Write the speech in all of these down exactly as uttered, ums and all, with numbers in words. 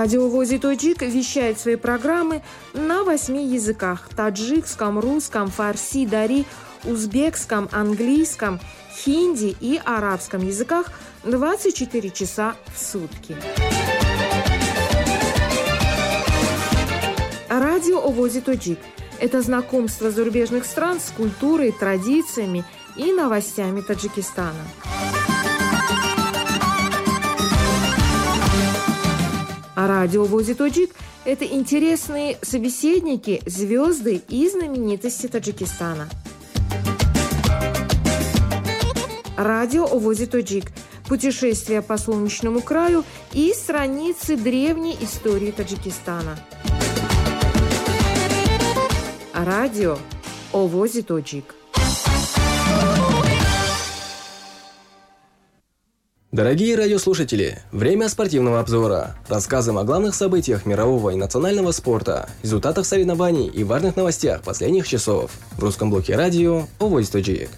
Радио ВОЗ Таджик вещает свои программы на восьми языках – таджикском, русском, фарси, дари, узбекском, английском, хинди и арабском языках двадцать четыре часа в сутки. Радио о ВОЗ Таджик – это знакомство зарубежных стран с культурой, традициями и новостями Таджикистана. А радио ВОЗ Таджик – это интересные собеседники, звезды и знаменитости Таджикистана. Радио о ВОЗ Таджик – путешествие по солнечному краю и страницы древней истории Таджикистана. Радио о ВОЗ Таджик. Дорогие радиослушатели, время спортивного обзора. Рассказываем о главных событиях мирового и национального спорта, результатах соревнований и важных новостях последних часов. В русском блоке радио о ВОЗ Таджик.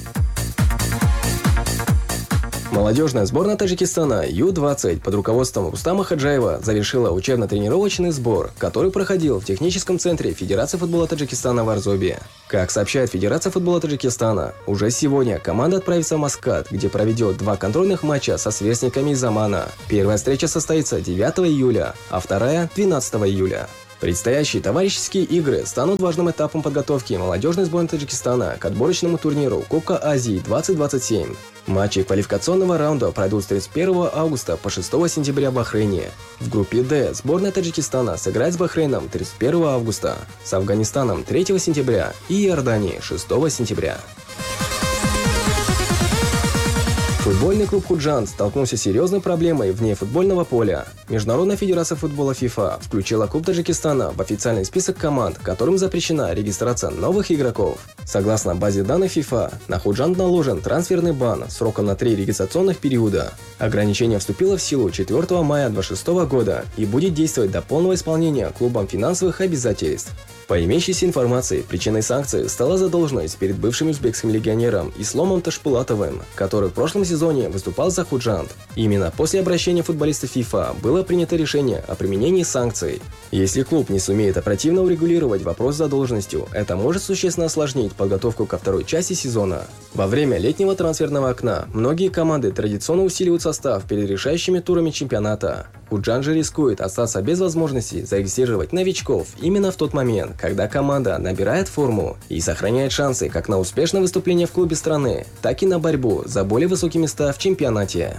Молодежная сборная Таджикистана ю двадцать под руководством Рустама Хаджаева завершила учебно-тренировочный сбор, который проходил в техническом центре Федерации футбола Таджикистана в Арзобе. Как сообщает Федерация футбола Таджикистана, уже сегодня команда отправится в Маскат, где проведет два контрольных матча со сверстниками из Омана. Первая встреча состоится девятого июля, а вторая – двенадцатого июля. Предстоящие товарищеские игры станут важным этапом подготовки молодежной сборной Таджикистана к отборочному турниру Кубка Азии двадцать двадцать семь. Матчи квалификационного раунда пройдут с тридцать первого августа по шестого сентября в Бахрейне. В группе Д сборная Таджикистана сыграет с Бахрейном тридцать первого августа, с Афганистаном третьего сентября и Иорданией шестого сентября. Футбольный клуб «Худжанд» столкнулся с серьезной проблемой вне футбольного поля. Международная федерация футбола ФИФА включила клуб Таджикистана в официальный список команд, которым запрещена регистрация новых игроков. Согласно базе данных ФИФА, на «Худжанд» наложен трансферный бан сроком на три регистрационных периода. Ограничение вступило в силу четвёртого мая две тысячи двадцать шестого года и будет действовать до полного исполнения клубом финансовых обязательств. По имеющейся информации, причиной санкций стала задолженность перед бывшим узбекским легионером Исломом Ташпулатовым, который в прошлом сезоне выступал за «Худжанд». Именно после обращения футболистов ФИФА было принято решение о применении санкций. Если клуб не сумеет оперативно урегулировать вопрос с задолженностью, это может существенно осложнить подготовку ко второй части сезона. Во время летнего трансферного окна многие команды традиционно усиливают состав перед решающими турами чемпионата. «Худжанд» же рискует остаться без возможности зарегистрировать новичков именно в тот момент, когда команда набирает форму и сохраняет шансы как на успешное выступление в клубе страны, так и на борьбу за более высокие места в чемпионате.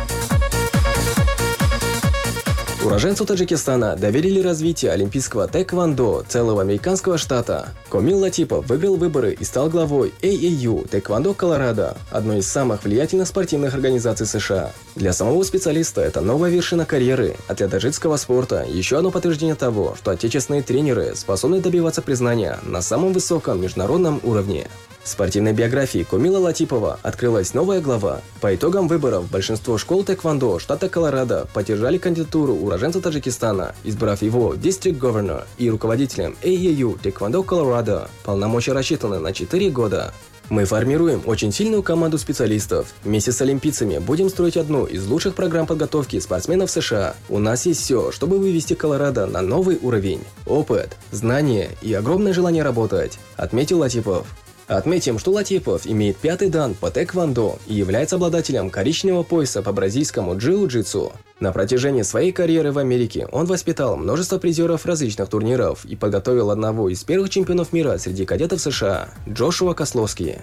Уроженцу Таджикистана доверили развитие олимпийского тэквондо целого американского штата. Комил Латипов выиграл выборы и стал главой эй эй ю Тэквондо Колорадо, одной из самых влиятельных спортивных организаций США. Для самого специалиста это новая вершина карьеры, а для таджикского спорта еще одно подтверждение того, что отечественные тренеры способны добиваться признания на самом высоком международном уровне. В спортивной биографии Комила Латипова открылась новая глава. По итогам выборов большинство школ тэквондо штата Колорадо поддержали кандидатуру уроженца Таджикистана, избрав его District Governor и руководителем эй эй ю Тэквондо Колорадо. Полномочия рассчитаны на четыре года. Мы формируем очень сильную команду специалистов. Вместе с олимпийцами будем строить одну из лучших программ подготовки спортсменов США. У нас есть все, чтобы вывести Колорадо на новый уровень. Опыт, знания и огромное желание работать, отметил Латипов. Отметим, что Латипов имеет пятый дан по тэквондо и является обладателем коричневого пояса по бразильскому джиу-джитсу. На протяжении своей карьеры в Америке он воспитал множество призеров различных турниров и подготовил одного из первых чемпионов мира среди кадетов США – Джошуа Кословски.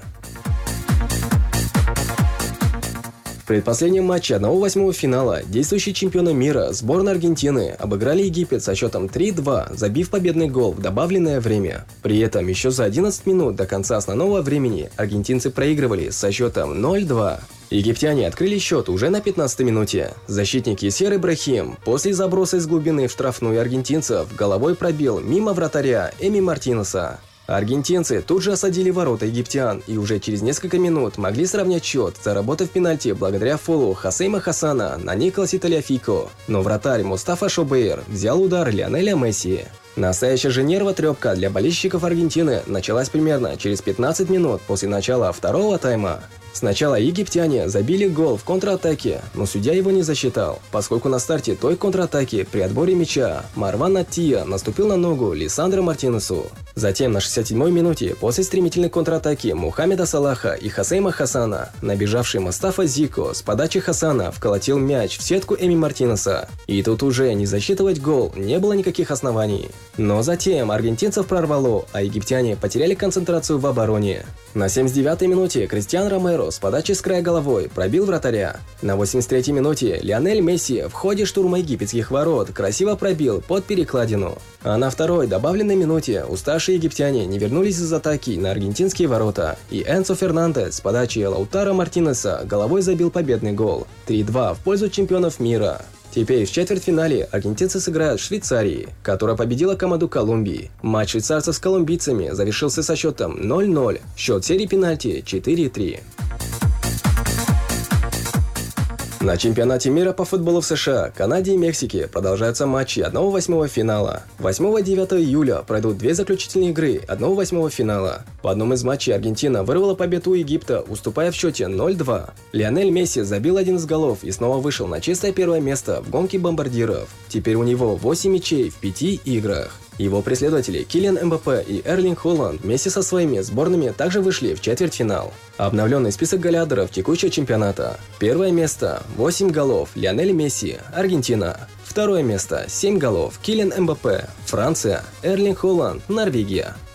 В предпоследнем матче одного восьмого финала действующие чемпионы мира сборная Аргентины обыграли Египет со счетом три-два, забив победный гол в добавленное время. При этом еще за одиннадцать минут до конца основного времени аргентинцы проигрывали со счетом ноль-два. Египтяне открыли счет уже на пятнадцатой минуте. Защитник Ясер Ибрахим после заброса из глубины в штрафную аргентинцев головой пробил мимо вратаря Эми Мартинеса. Аргентинцы тут же осадили ворота египтян и уже через несколько минут могли сравнять счет, заработав пенальти благодаря фолу Хосейма Хасана на Николасе Талиафико. Но вратарь Мустафа Шобейр взял удар Лионеля Месси. Настоящая же нервотрепка для болельщиков Аргентины началась примерно через пятнадцать минут после начала второго тайма. Сначала египтяне забили гол в контратаке, но судья его не засчитал, поскольку на старте той контратаки при отборе мяча Марван Аттия наступил на ногу Лисандро Мартинесу. Затем на шестьдесят седьмой минуте после стремительной контратаки Мухаммеда Салаха и Хасейма Хасана, набежавший Мустафа Зико с подачи Хасана вколотил мяч в сетку Эми Мартинеса. И тут уже не засчитывать гол не было никаких оснований. Но затем аргентинцев прорвало, а египтяне потеряли концентрацию в обороне. На семьдесят девятой минуте Кристиан Ромеро с подачи с края головой пробил вратаря. На восемьдесят третьей минуте Лионель Месси в ходе штурма египетских ворот красиво пробил под перекладину. А на второй добавленной минуте уставшие египтяне не вернулись из атаки на аргентинские ворота, и Энцо Фернандес с подачи Лаутаро Мартинеса головой забил победный гол. три-два в пользу чемпионов мира. Теперь в четвертьфинале аргентинцы сыграют с Швейцарией, которая победила команду Колумбии. Матч швейцарцев с колумбийцами завершился со счетом ноль-ноль. Счет серии пенальти четыре-три. На чемпионате мира по футболу в США, Канаде и Мексике продолжаются матчи одного восьмого финала. восьмого-девятого июля пройдут две заключительные игры одного восьмого финала. В одном из матчей Аргентина вырвала победу у Египта, уступая в счете ноль-два. Лионель Месси забил один из голов и снова вышел на чистое первое место в гонке бомбардиров. Теперь у него восемь мячей в пяти играх. Его преследователи Килиан Мбаппе и Эрлинг Холланд вместе со своими сборными также вышли в четвертьфинал. Обновленный список голеадеров текущего чемпионата. Первое место – восемь голов Лионель Месси, Аргентина. Второе место – семь голов Килиан Мбаппе, Франция. Эрлинг Холланд, Норвегия.